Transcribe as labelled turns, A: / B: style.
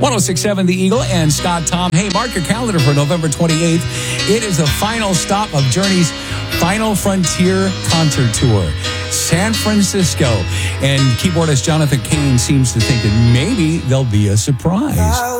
A: 1067 The Eagle and Scott Tom. Hey, mark your calendar for November 28th. It is the final stop of Journey's Final Frontier concert tour, San Francisco. And keyboardist Jonathan Cain seems to think that maybe there'll be a surprise.